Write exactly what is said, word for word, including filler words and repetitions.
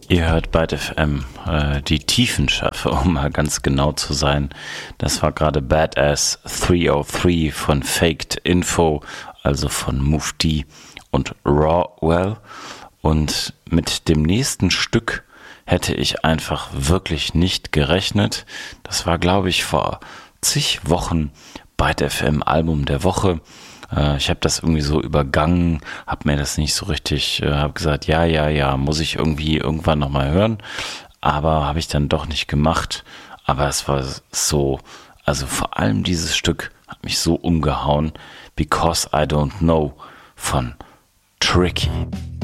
Ihr hört Byte F M, äh, die Tiefenschärfe, um mal ganz genau zu sein. Das war gerade Badass dreihundertdrei von Faked Info, also von Move D und Rawwell. Und mit dem nächsten Stück hätte ich einfach wirklich nicht gerechnet. Das war, glaube ich, vor zig Wochen Byte F M Album der Woche. Ich habe das irgendwie so übergangen, habe mir das nicht so richtig, äh, habe gesagt, ja, ja, ja, muss ich irgendwie irgendwann nochmal hören, aber habe ich dann doch nicht gemacht. Aber es war so, also vor allem dieses Stück hat mich so umgehauen, Because I Don't Know von Tricky.